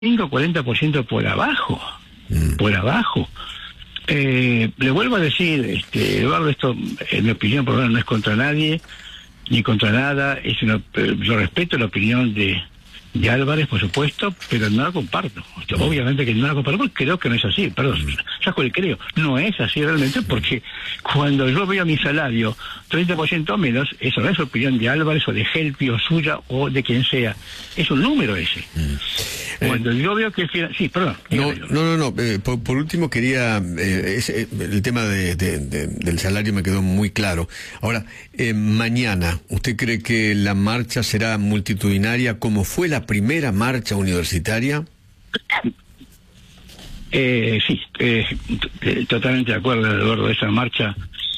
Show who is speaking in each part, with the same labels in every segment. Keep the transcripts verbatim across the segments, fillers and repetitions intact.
Speaker 1: cinco, cuarenta por ciento por abajo, mm. por abajo. Eh, le vuelvo a decir, este, Eduardo, esto, en mi opinión, por lo menos no es contra nadie, ni contra nada, es una, yo respeto la opinión de, de Álvarez, por supuesto, pero no la comparto. Mm. Obviamente que no la comparto, porque creo que no es así, perdón, ya con el creo, no es así realmente, porque cuando yo veo mi salario, treinta por ciento menos, eso no es opinión de Álvarez o de Helpi o suya o de quien sea, es un número ese. Mm. Cuando eh, yo veo que... Sí, perdón.
Speaker 2: No, no, no, no. Eh, por, por último quería... Eh, ese, el tema de, de, de, del salario me quedó muy claro. Ahora, eh, mañana, ¿usted cree que la marcha será multitudinaria como fue la primera marcha universitaria?
Speaker 1: Eh, sí, eh, totalmente de acuerdo, Eduardo, esa marcha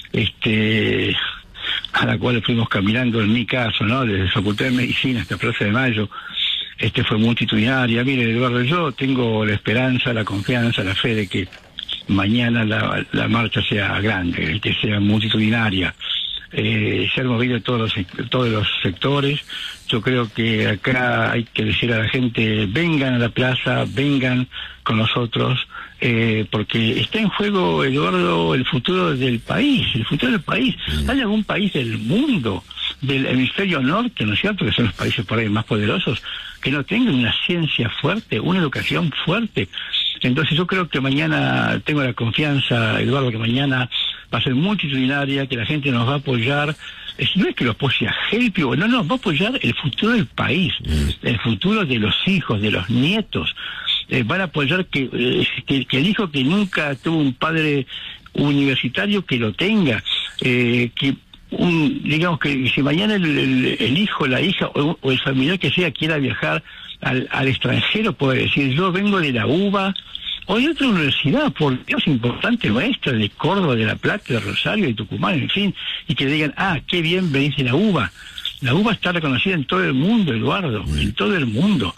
Speaker 1: este, a la cual fuimos caminando, en mi caso, ¿no? Desde la Facultad de Medicina hasta Plaza de Mayo. Este fue multitudinaria. Mire, Eduardo, yo tengo la esperanza, la confianza, la fe de que mañana la, la marcha sea grande, que sea multitudinaria. Eh, se han movido todos los, todos los sectores. Yo creo que acá hay que decir a la gente, vengan a la plaza, vengan con nosotros, eh, porque está en juego, Eduardo, el futuro del país, el futuro del país. ¿Hay algún país del mundo, del hemisferio norte, ¿no es cierto?, que son los países por ahí más poderosos, que no tengan una ciencia fuerte, una educación fuerte? Entonces yo creo que mañana, tengo la confianza, Eduardo, que mañana va a ser multitudinaria, que la gente nos va a apoyar. No es que lo apoye a Helpi, no, no, va a apoyar el futuro del país, el futuro de los hijos, de los nietos. Eh, van a apoyar que, eh, que, que el hijo que nunca tuvo un padre universitario, que lo tenga, eh, que un, digamos que si mañana el, el, el hijo, la hija o, o el familiar que sea quiera viajar al, al extranjero, puede decir, yo vengo de la U B A o de otra universidad, por Dios, importante, maestra de Córdoba, de La Plata, de Rosario, de Tucumán, en fin, y que digan, ah, qué bien venís de la U B A. La U B A está reconocida en todo el mundo, Eduardo, en todo el mundo.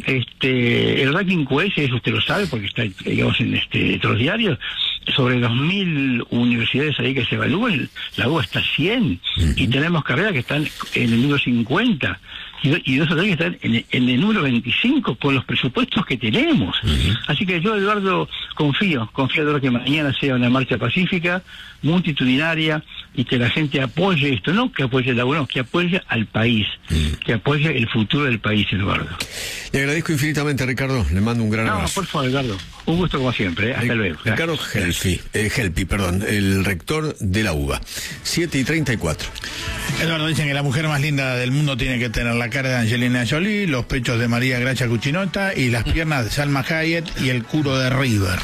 Speaker 1: Este, el ranking Q S, eso usted lo sabe porque está, digamos, en este, otros diarios, sobre dos mil universidades ahí que se evalúan, la U B A está cien, uh-huh. y tenemos carreras que están en el número cincuenta, y, y dos o tres que están en, en el número veinticinco, con los presupuestos que tenemos. Uh-huh. Así que yo, Eduardo, confío, confío, Eduardo, que mañana sea una marcha pacífica, multitudinaria, y que la gente apoye esto, no que apoye la U B A, no, que apoye al país, uh-huh. que apoye el futuro del país, Eduardo.
Speaker 2: Le agradezco infinitamente, Ricardo, le mando un gran
Speaker 1: no,
Speaker 2: abrazo.
Speaker 1: No, por favor, Eduardo, un gusto como siempre, ¿eh? Hasta luego.
Speaker 2: Ricardo Helpi, eh, Helpi, perdón, el rector de la U B A. siete y treinta y cuatro.
Speaker 3: Eduardo, dicen que la mujer más linda del mundo tiene que tener la cara de Angelina Jolie, los pechos de María Gracia Cuchinota y las piernas de Salma Hayek y el culo de River.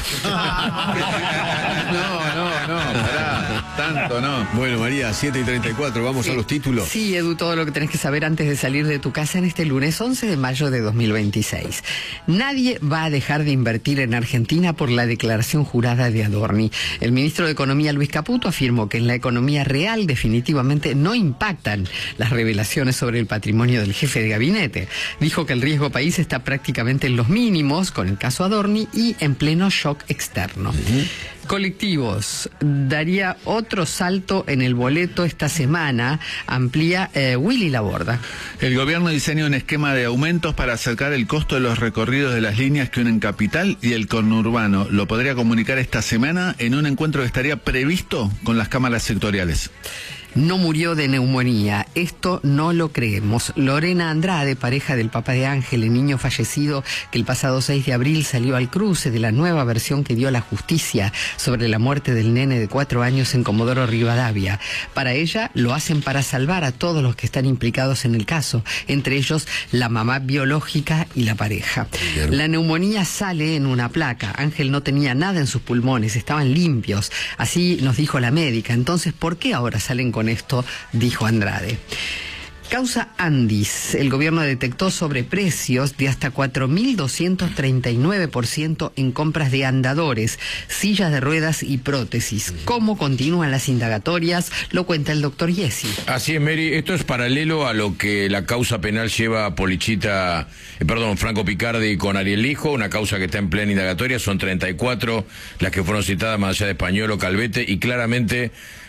Speaker 2: No, no, no, pará, tanto no. Bueno, María, siete y treinta y cuatro, vamos sí. a los títulos.
Speaker 4: Sí, Edu, todo lo que tenés que saber antes de salir de tu casa en este lunes once de mayo de dos mil veintiséis. Nadie va a dejar de invertir en Argentina por la declaración jurada de Adorni. El ministro de Economía, Luis Caputo, afirmó que en la economía real definitivamente no impactan las revelaciones sobre el patrimonio del jefe de gabinete. Dijo que el riesgo país está prácticamente en los mínimos con el caso Adorni y en pleno shock externo. Uh-huh. Colectivos, daría otro salto en el boleto esta semana, amplía eh, Willy Laborda.
Speaker 5: El gobierno diseña un esquema de aumentos para acercar el costo de los recorridos de las líneas que unen capital y el conurbano. Lo podría comunicar esta semana en un encuentro que estaría previsto con las cámaras sectoriales.
Speaker 4: No murió de neumonía, esto no lo creemos. Lorena Andrade, pareja del papá de Ángel, el niño fallecido que el pasado seis de abril salió al cruce de la nueva versión que dio la justicia sobre la muerte del nene de cuatro años en Comodoro Rivadavia. Para ella, lo hacen para salvar a todos los que están implicados en el caso, entre ellos la mamá biológica y la pareja. Bien. La neumonía sale en una placa. Ángel no tenía nada en sus pulmones, estaban limpios. Así nos dijo la médica. Entonces, ¿por qué ahora salen con Con esto? Dijo Andrade. Causa Andis. El gobierno detectó sobreprecios de hasta cuatro mil doscientos treinta y nueve por ciento en compras de andadores, sillas de ruedas y prótesis. ¿Cómo continúan las indagatorias? Lo cuenta el doctor Yesi.
Speaker 6: Así es, Mary. Esto es paralelo a lo que la causa penal lleva a Polichita, eh, perdón, Franco Picardi con Ariel Lijo, una causa que está en plena indagatoria. Son treinta y cuatro las que fueron citadas más allá de Español o Calvete, y claramente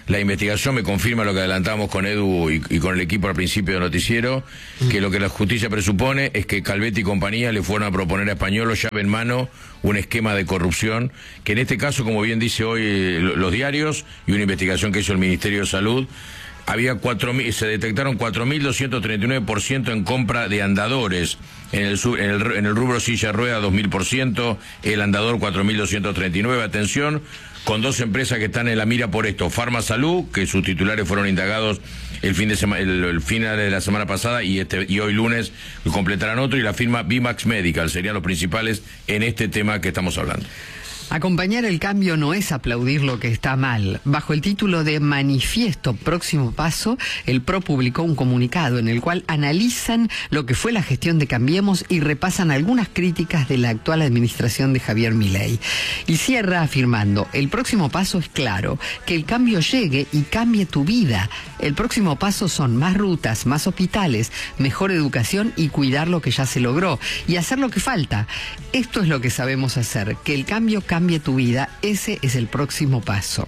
Speaker 6: La investigación me confirma lo que adelantamos con Edu y, y con el equipo al principio del noticiero, mm. que lo que la justicia presupone es que Calvetti y compañía le fueron a proponer a Españolo llave en mano un esquema de corrupción, que en este caso, como bien dice hoy los diarios, y una investigación que hizo el Ministerio de Salud, había cuatro mil, se detectaron cuatro mil doscientos treinta y nueve por ciento en compra de andadores, en el, en el, en el rubro silla rueda dos mil por ciento, el andador cuatro mil doscientos treinta y nueve, atención, con dos empresas que están en la mira por esto, Farma Salud, que sus titulares fueron indagados el fin de semana, el, el final de la semana pasada, y este y hoy lunes completarán otro, y la firma Bimax Medical serían los principales en este tema que estamos hablando.
Speaker 4: Acompañar el cambio no es aplaudir lo que está mal. Bajo el título de Manifiesto Próximo Paso, el P R O publicó un comunicado en el cual analizan lo que fue la gestión de Cambiemos y repasan algunas críticas de la actual administración de Javier Milei. Y cierra afirmando, el próximo paso es claro, que el cambio llegue y cambie tu vida. El próximo paso son más rutas, más hospitales, mejor educación y cuidar lo que ya se logró y hacer lo que falta. Esto es lo que sabemos hacer, que el cambio cambie Cambie tu vida, ese es el próximo paso.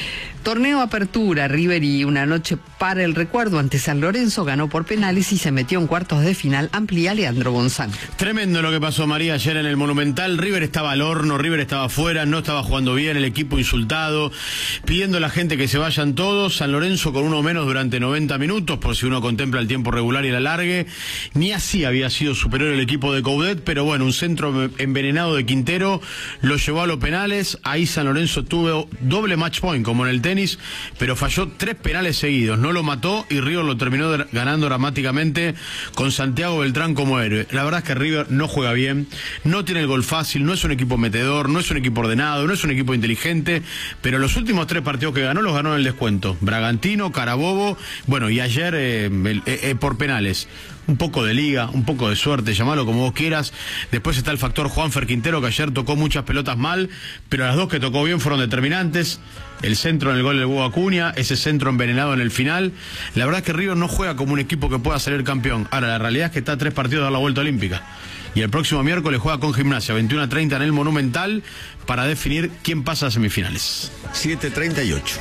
Speaker 4: Torneo Apertura, River y una noche para el recuerdo ante San Lorenzo, ganó por penales y se metió en cuartos de final. Amplía Leandro González.
Speaker 7: Tremendo lo que pasó, María, ayer en el Monumental. River estaba al horno, River estaba afuera, no estaba jugando bien, el equipo insultado, pidiendo a la gente que se vayan todos. San Lorenzo con uno menos durante noventa minutos, por si uno contempla el tiempo regular y el alargue. Ni así había sido superior el equipo de Coudet, pero bueno, un centro envenenado de Quintero lo llevó a los penales. Ahí San Lorenzo tuvo doble match point, como en el tenis, pero falló tres penales seguidos, no lo mató y River lo terminó ganando dramáticamente con Santiago Beltrán como héroe. La verdad es que River no juega bien, no tiene el gol fácil, no es un equipo metedor, no es un equipo ordenado, no es un equipo inteligente, pero los últimos tres partidos que ganó los ganó en el descuento. Bragantino, Carabobo, bueno, y ayer eh, eh, eh, por penales. Un poco de liga, un poco de suerte, llamalo como vos quieras. Después está el factor Juanfer Quintero, que ayer tocó muchas pelotas mal, pero las dos que tocó bien fueron determinantes. El centro en el gol del Hugo Acuña, ese centro envenenado en el final. La verdad es que River no juega como un equipo que pueda salir campeón. Ahora, la realidad es que está a tres partidos de dar la vuelta olímpica. Y el próximo miércoles juega con Gimnasia, veintiuno a treinta en el Monumental, para definir quién pasa a semifinales.
Speaker 2: siete treinta y ocho.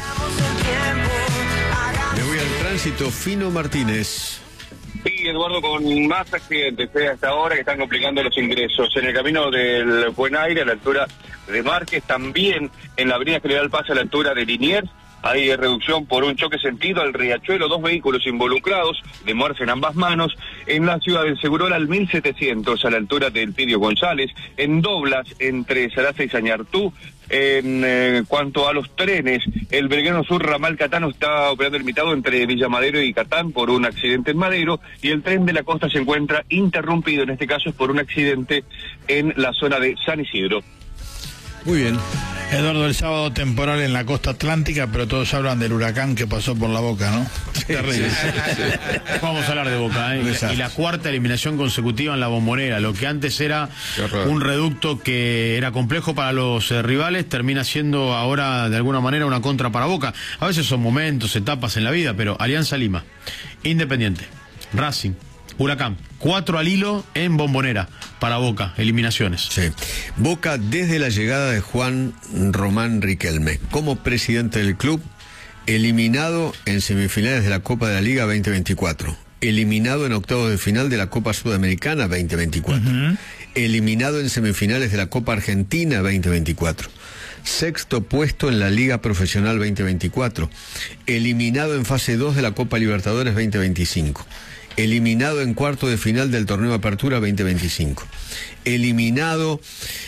Speaker 2: Me voy al tránsito, Fino Martínez.
Speaker 8: Sí, Eduardo, con más accidentes ¿eh? hasta ahora que están complicando los ingresos. En el camino del Buen Aire, a la altura de Márquez, también en la avenida General Paz, a la altura de Liniers, hay reducción por un choque sentido al Riachuelo, dos vehículos involucrados, de muerte en ambas manos. En la ciudad del Segurola, al mil setecientos, a la altura del Pidio González, en Doblas, entre Sarasa y Sañartú. En eh, cuanto a los trenes, el Belgrano Sur Ramal Catano está operando limitado entre Villa Madero y Catán por un accidente en Madero, y el tren de la costa se encuentra interrumpido, en este caso es por un accidente en la zona de San Isidro.
Speaker 2: Muy bien.
Speaker 3: Eduardo, el sábado temporal en la costa atlántica, pero todos hablan del huracán que pasó por la Boca, ¿no?
Speaker 7: Sí, terrible. Sí, sí, sí. Vamos a hablar de Boca, ¿eh? Y la cuarta eliminación consecutiva en la Bombonera. Lo que antes era un reducto que era complejo para los eh, rivales, termina siendo ahora de alguna manera una contra para Boca. A veces son momentos, etapas en la vida, pero Alianza Lima, Independiente, Racing, Huracán, cuatro al hilo en Bombonera para Boca, eliminaciones.
Speaker 2: Sí. Boca, desde la llegada de Juan Román Riquelme como presidente del club, eliminado en semifinales de la Copa de la Liga veinte veinticuatro, eliminado en octavos de final de la Copa Sudamericana veinte veinticuatro, uh-huh. eliminado en semifinales de la Copa Argentina veinte veinticuatro, sexto puesto en la Liga Profesional veinte veinticuatro, eliminado en fase dos de la Copa Libertadores veinte veinticinco, eliminado en cuarto de final del Torneo Apertura veinte veinticinco, eliminado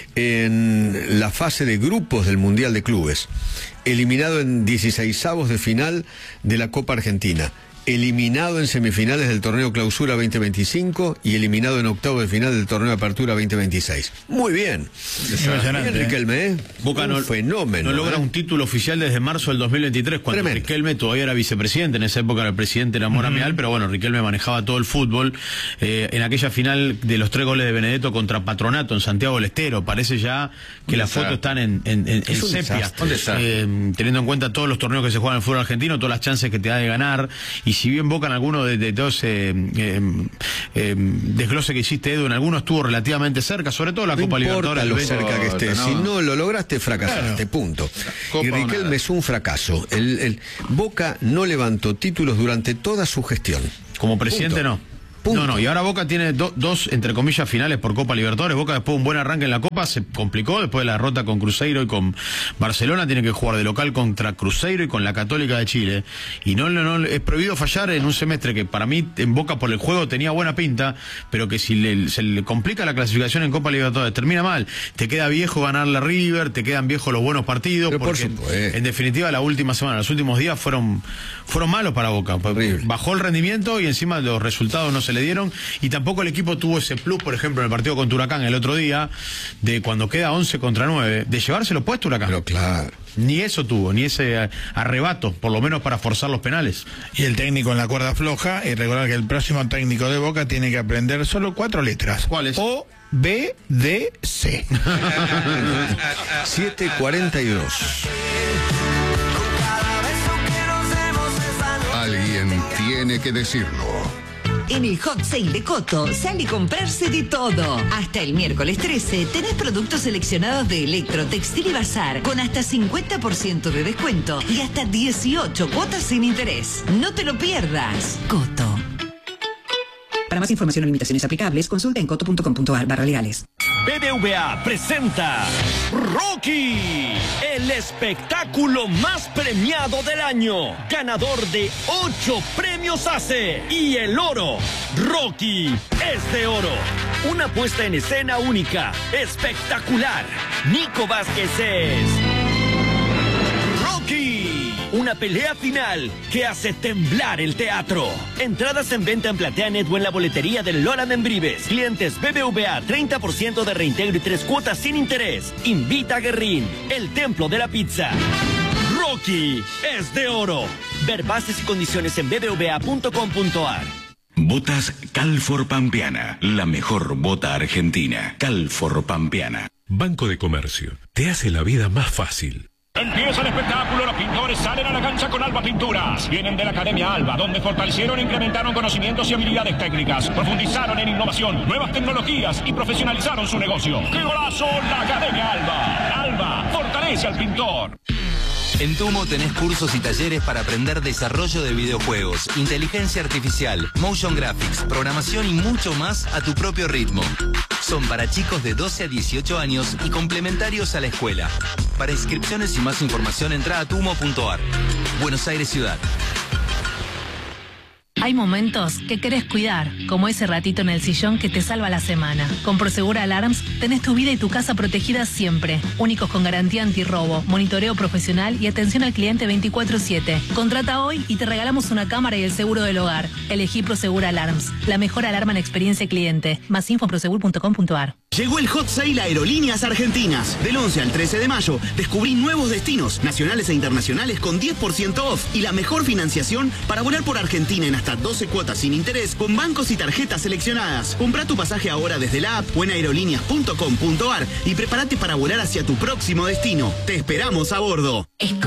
Speaker 2: en la fase de grupos del Mundial de Clubes, eliminado en dieciseisavos de final de la Copa Argentina, eliminado en semifinales del Torneo Clausura veinte veinticinco y eliminado en octavos de final del Torneo Apertura veinte veintiséis. Muy bien.
Speaker 3: Impresionante.
Speaker 2: Bien, Riquelme, ¿eh?
Speaker 7: Boca
Speaker 2: un
Speaker 7: no,
Speaker 2: fenómeno.
Speaker 7: No logra
Speaker 2: ¿eh?
Speaker 7: un título oficial desde marzo del dos mil veintitrés, cuando Tremendo. Riquelme todavía era vicepresidente. En esa época era el presidente era Mora uh-huh. Meal, pero bueno, Riquelme manejaba todo el fútbol. Eh, en aquella final de los tres goles de Benedetto contra Patronato en Santiago del Estero, parece ya que las fotos están en, en, en, en sepia. Eh, teniendo en cuenta todos los torneos que se juegan en el fútbol argentino, todas las chances que te da de ganar, y si bien Boca en alguno de, de todos ese eh, eh, desglose que hiciste, Edu, en algunos estuvo relativamente cerca, sobre todo la
Speaker 2: no
Speaker 7: Copa
Speaker 2: importa
Speaker 7: Libertadores.
Speaker 2: lo cerca que estés,
Speaker 5: no.
Speaker 2: si no lo lograste, fracasaste, claro. Punto.
Speaker 5: Copa
Speaker 2: y Riquelme es un fracaso. El, el Boca no levantó títulos durante toda su gestión.
Speaker 7: Como presidente
Speaker 2: Punto.
Speaker 7: no.
Speaker 2: Punto.
Speaker 7: No, no, y ahora Boca tiene do, dos, entre comillas, finales por Copa Libertadores. Boca, después de un buen arranque en la Copa, se complicó. Después de la derrota con Cruzeiro y con Barcelona, tiene que jugar de local contra Cruzeiro y con la Católica de Chile. Y no, no, no es prohibido fallar en un semestre que para mí en Boca por el juego tenía buena pinta, pero que si le, se le complica la clasificación en Copa Libertadores, termina mal. Te queda viejo ganarle a River, te quedan viejos los buenos partidos.
Speaker 2: Pero
Speaker 7: porque
Speaker 2: por
Speaker 7: en definitiva la última semana, los últimos días fueron, fueron malos para Boca.
Speaker 2: Horrible.
Speaker 7: Bajó el rendimiento y encima los resultados no se le dieron. Y tampoco el equipo tuvo ese plus, por ejemplo, en el partido contra Huracán el otro día, de cuando queda once contra nueve, de llevárselo puesto Huracán.
Speaker 2: Pero claro.
Speaker 7: Ni eso tuvo, ni ese arrebato, por lo menos para forzar los penales.
Speaker 3: Y el técnico en la cuerda floja, y recordar que el próximo técnico de Boca tiene que aprender solo cuatro letras.
Speaker 7: ¿Cuáles?
Speaker 3: O, B, D, C.
Speaker 2: siete cuarenta y dos.
Speaker 9: Alguien tiene que decirlo.
Speaker 10: En el Hot Sale de Coto sale a comprarse de todo. Hasta el miércoles trece tenés productos seleccionados de Electro, Textil y Bazar con hasta cincuenta por ciento de descuento y hasta dieciocho cuotas sin interés. No te lo pierdas. Coto.
Speaker 11: Para más información o limitaciones aplicables, consulta en coto punto com punto ar barra legales.
Speaker 12: B B V A presenta Rocky, el espectáculo más premiado del año, ganador de ocho premios A C E y el oro. Rocky es de oro. Una puesta en escena única, espectacular. Nico Vázquez es Rocky. Una pelea final que hace temblar el teatro. Entradas en venta en Plateanet o en la boletería del Lola Membrives. Clientes B B V A, treinta por ciento de reintegro y tres cuotas sin interés. Invita a Guerrín, el templo de la pizza. Rocky es de oro. Ver bases y condiciones en b b v a punto com punto ar.
Speaker 13: Botas Calfor Pampeana, la mejor bota argentina. Calfor Pampeana.
Speaker 14: Banco de Comercio, te hace la vida más fácil.
Speaker 15: Empieza el espectáculo, los pintores salen a la cancha con Alba Pinturas. Vienen de la Academia Alba, donde fortalecieron e incrementaron conocimientos y habilidades técnicas. Profundizaron en innovación, nuevas tecnologías y profesionalizaron su negocio. ¡Qué golazo! La Academia Alba. Alba, fortalece al pintor.
Speaker 16: En Tumo tenés cursos y talleres para aprender desarrollo de videojuegos, inteligencia artificial, motion graphics, programación y mucho más a tu propio ritmo. Son para chicos de doce a dieciocho años y complementarios a la escuela. Para inscripciones y más información entra a tumo punto ar. Buenos Aires Ciudad.
Speaker 17: Hay momentos que querés cuidar, como ese ratito en el sillón que te salva la semana. Con Prosegur Alarms tenés tu vida y tu casa protegidas siempre. Únicos con garantía antirrobo, monitoreo profesional y atención al cliente veinticuatro siete. Contrata hoy y te regalamos una cámara y el seguro del hogar. Elegí Prosegur Alarms, la mejor alarma en experiencia cliente. Más info en prosegur punto com punto ar.
Speaker 18: Llegó el Hot Sale Aerolíneas Argentinas. Del once al trece de mayo, descubrí nuevos destinos, nacionales e internacionales con diez por ciento off y la mejor financiación para volar por Argentina en hasta doce cuotas sin interés con bancos y tarjetas seleccionadas. Comprá tu pasaje ahora desde la app o en aerolíneas punto com punto ar y prepárate para volar hacia tu próximo destino. Te esperamos a bordo.